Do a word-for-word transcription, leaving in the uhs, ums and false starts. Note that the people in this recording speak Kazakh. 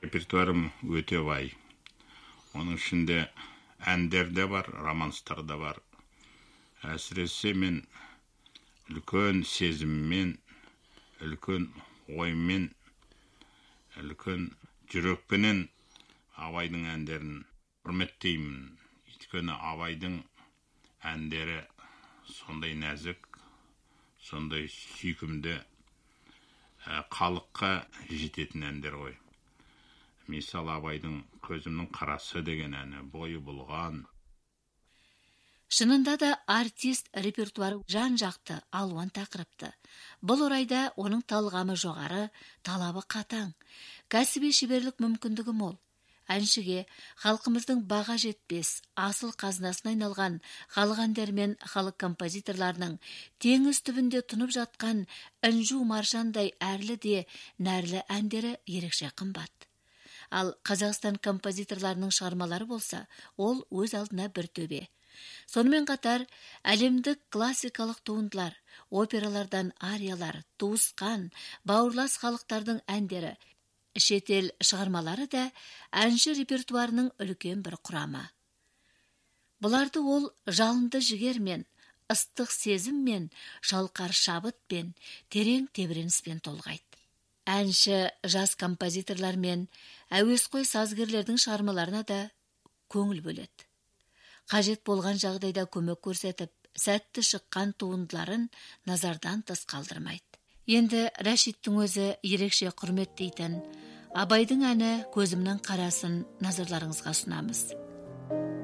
Репертуарым өте бай. Оның ішінде әндер де бар, романстар да бар. Әсіресе мен үлкен сезіммен, үлкен оймен, үлкен жүрекпенен Абайдың әндерін құрметтеймін. Өйткені Абайдың әндері сондай нәзік, сондай сүйкімді, халыққа жететін әндер ғой. Мысалы, Абайдың «Көзімнің қарасы» деген әні, бойы бұлған. Шынында да артист репертуары жан-жақты, алуан тақырыпты. Бұл орайда оның талғамы жоғары, талабы қатаң, кәсіби шеберлік мүмкіндігі мол. Әншіге халқымыздың баға жетпес, асыл қазынасына айналған халық әндері мен халық композиторларының теңіз түбінде тұнып жатқан інжу маржандай әрлі де нәрлі әндері ерекше қымбат. Ал Қазақстан композиторларының шығармалары болса, ол өз алдына бір төбе. Сонымен қатар, әлемдік классикалық туындылар, опералардан ариялар, туысқан, бауырлас халықтардың әндері, шетел шығармалары да әнші репертуарының үлкен бір құрамы. Бұларды ол жалынды жігермен, ыстық сезіммен, шалқар шабытпен, терең тебіреніспен толғайды. Әнші жас композиторлар мен әуесқой сазгерлердің шығармаларына да көңіл бөледі. Қажет болған жағдайда көмек көрсетіп, сәтті шыққан туындыларын назардан тыс қалдырмайды. Енді Рәшиттің өзі ерекше құрметтейтін Абайдың әні «Көзімнің қарасын» назарларыңызға ұсынамыз.